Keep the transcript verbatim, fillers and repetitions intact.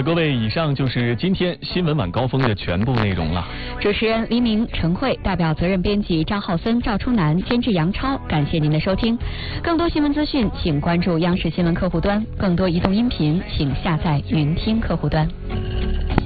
了，各位，以上就是今天新闻晚高峰的全部内容了。 主持人黎明、陈慧，代表责任编辑张浩森、赵春楠，监制杨超，感谢您的收听。更多新闻资讯，请关注央视新闻客户端；更多移动音频，请下载云听客户端。